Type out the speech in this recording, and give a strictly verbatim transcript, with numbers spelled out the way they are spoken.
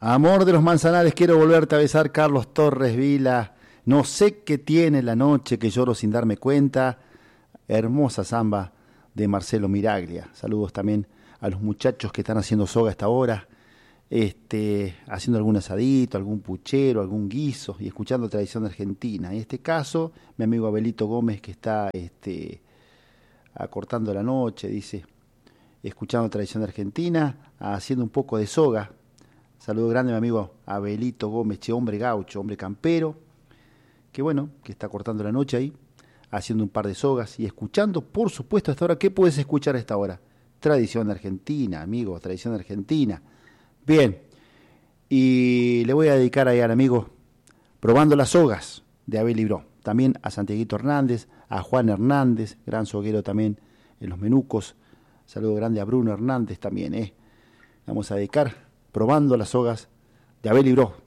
Amor de los Manzanares, quiero volverte a besar, Carlos Torres Vila. No sé qué tiene la noche que lloro sin darme cuenta. Hermosa samba de Marcelo Miraglia. Saludos también a los muchachos que están haciendo soga a esta hora, este, haciendo algún asadito, algún puchero, algún guiso y escuchando tradición argentina. En este caso, mi amigo Abelito Gómez que está este, acortando la noche, dice, escuchando tradición argentina, haciendo un poco de soga. Saludo grande a mi amigo Abelito Gómez, che, hombre gaucho, hombre campero, que bueno, que está cortando la noche ahí, haciendo un par de sogas y escuchando, por supuesto, hasta ahora, ¿qué puedes escuchar a esta hora? Tradición argentina, amigos, tradición argentina. Bien, y le voy a dedicar ahí al amigo Probando las Sogas de Abel Libró, también a Santiaguito Hernández, a Juan Hernández, gran soguero también en Los Menucos. Saludo grande a Bruno Hernández también, ¿eh? Vamos a dedicar Probando las Sogas de Abel Libró,